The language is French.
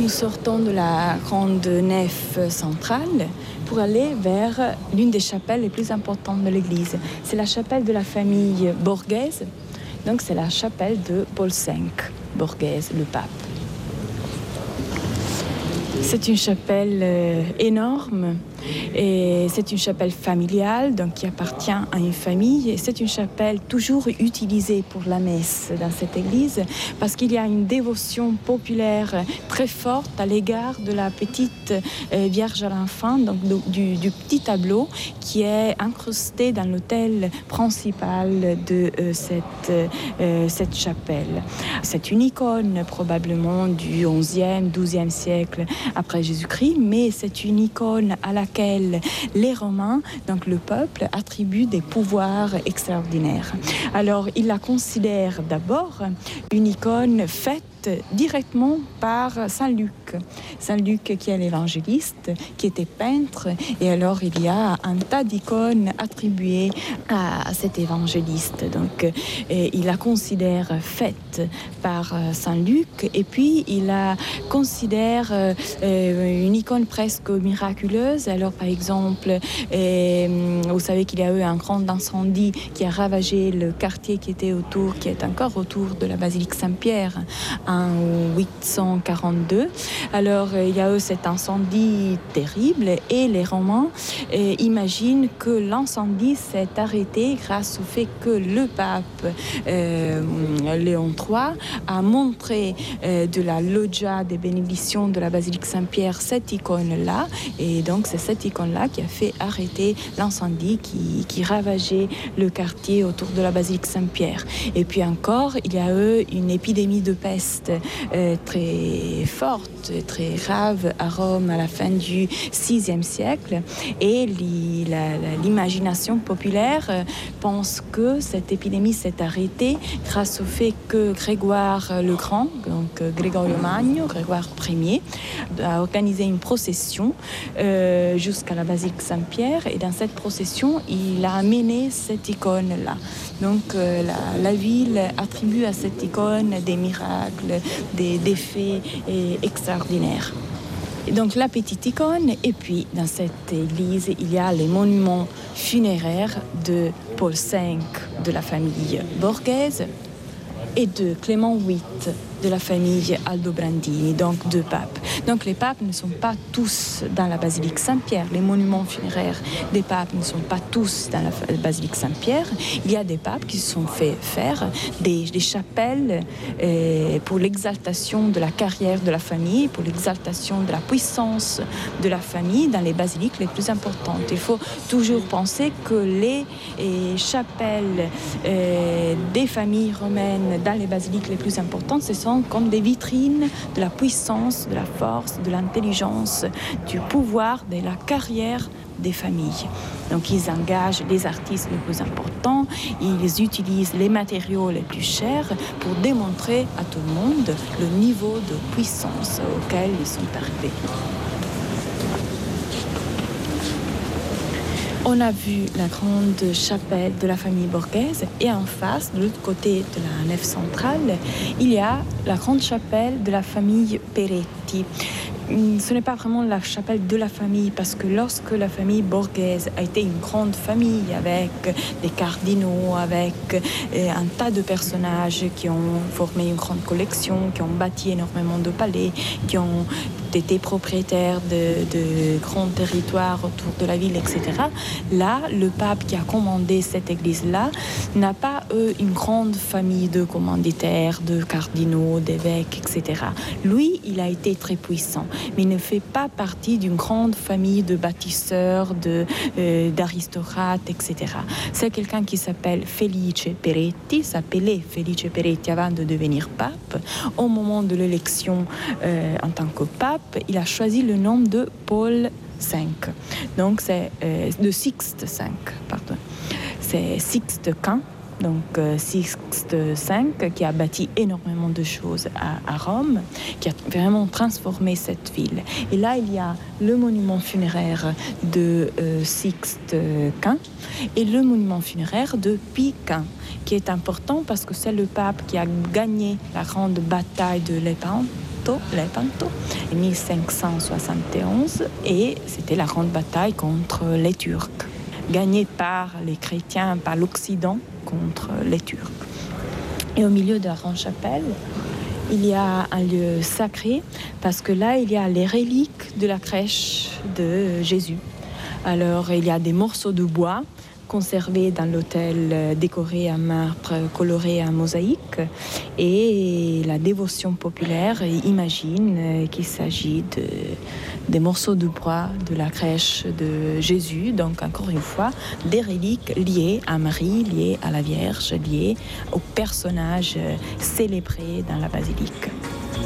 Nous sortons de la grande nef centrale pour aller vers l'une des chapelles les plus importantes de l'église. C'est la chapelle de la famille Borghese, donc c'est la chapelle de Paul V, Borghese, le pape. C'est une chapelle énorme et c'est une chapelle familiale donc qui appartient à une famille. Et c'est une chapelle toujours utilisée pour la messe dans cette église parce qu'il y a une dévotion populaire très forte à l'égard de la petite Vierge à l'enfant, donc du petit tableau qui est incrusté dans l'autel principal de cette chapelle. C'est une icône probablement du XIe, XIIe siècle après Jésus-Christ, mais c'est une icône à laquelle les Romains, donc le peuple, attribuent des pouvoirs extraordinaires. Alors, ils la considèrent d'abord une icône faite directement par Saint Luc. Saint Luc qui est l'évangéliste, qui était peintre, et alors il y a un tas d'icônes attribuées à cet évangéliste. Donc il la considère faite par Saint Luc, et puis il la considère une icône presque miraculeuse. Alors par exemple, vous savez qu'il y a eu un grand incendie qui a ravagé le quartier qui est encore autour de la basilique Saint-Pierre en 842. Alors il y a eu cet incendie terrible et les Romains imaginent que l'incendie s'est arrêté grâce au fait que le pape Léon III a montré de la loggia des bénédictions de la basilique Saint-Pierre cette icône-là, et donc c'est cette icône-là qui a fait arrêter l'incendie qui ravageait le quartier autour de la basilique Saint-Pierre. Et puis encore, il y a eu une épidémie de peste très forte, très grave à Rome à la fin du VIe siècle, et l'imagination populaire pense que cette épidémie s'est arrêtée grâce au fait que Grégoire le Grand, donc Gregorio Magno, Grégoire Ier, a organisé une procession jusqu'à la basilique Saint-Pierre, et dans cette procession, il a amené cette icône-là. Donc la ville attribue à cette icône des miracles, des faits extraordinaires. Et donc la petite icône, et puis dans cette église, il y a les monuments funéraires de Paul V de la famille Borghese et de Clément VIII de la famille Aldobrandini, donc deux papes. Donc les papes ne sont pas tous dans la basilique Saint-Pierre. Les monuments funéraires des papes ne sont pas tous dans la basilique Saint-Pierre. Il y a des papes qui se sont fait faire des chapelles pour l'exaltation de la carrière de la famille, pour l'exaltation de la puissance de la famille dans les basiliques les plus importantes. Il faut toujours penser que les chapelles des familles romaines dans les basiliques les plus importantes, ce sont comme des vitrines de la puissance, de la force, de l'intelligence, du pouvoir, de la carrière des familles. Donc ils engagent les artistes les plus importants, ils utilisent les matériaux les plus chers pour démontrer à tout le monde le niveau de puissance auquel ils sont arrivés. On a vu la grande chapelle de la famille Borghese, et en face, de l'autre côté de la nef centrale, il y a la grande chapelle de la famille Peretti. Ce n'est pas vraiment la chapelle de la famille, parce que lorsque la famille Borghese a été une grande famille avec des cardinaux, avec un tas de personnages qui ont formé une grande collection, qui ont bâti énormément de palais, qui ont été propriétaires de grands territoires autour de la ville, etc. Là, le pape qui a commandé cette église-là n'a pas une grande famille de commanditaires, de cardinaux, d'évêques, etc. Lui, il a été très puissant, mais il ne fait pas partie d'une grande famille de bâtisseurs, d'aristocrates, etc. C'est quelqu'un qui s'appelle Felice Peretti, s'appelait Felice Peretti avant de devenir pape. Au moment de l'élection en tant que pape, il a choisi le nom de Paul V. Donc c'est de Sixte V, pardon. C'est Sixte Quint. Donc Sixte V, qui a bâti énormément de choses à Rome, qui a vraiment transformé cette ville. Et là, il y a le monument funéraire de Sixte Quint et le monument funéraire de Pie Quint, qui est important parce que c'est le pape qui a gagné la grande bataille de Lépin Lepanto, en 1571, et c'était la grande bataille contre les Turcs, gagnée par les chrétiens, par l'Occident contre les Turcs. Et au milieu de la grande chapelle, il y a un lieu sacré parce que là, il y a les reliques de la crèche de Jésus. Alors, il y a des morceaux de bois conservés dans l'autel décoré à marbre coloré en mosaïque, et la dévotion populaire imagine qu'il s'agit des morceaux de bois de la crèche de Jésus, donc encore une fois des reliques liées à Marie, liées à la Vierge, liées aux personnages célébrés dans la basilique.